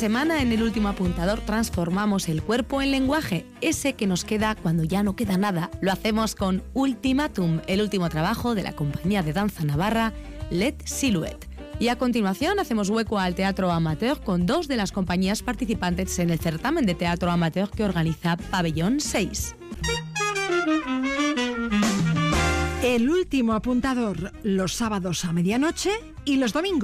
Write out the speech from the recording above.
semana en El Último Apuntador transformamos el cuerpo en lenguaje, ese que nos queda cuando ya no queda nada. Lo hacemos con Ultimatum, el último trabajo de la compañía de danza navarra Let Silhouette. Y a continuación hacemos hueco al teatro amateur con 2 de las compañías participantes en el certamen de teatro amateur que organiza Pabellón 6. El Último Apuntador, los sábados a medianoche y los domingos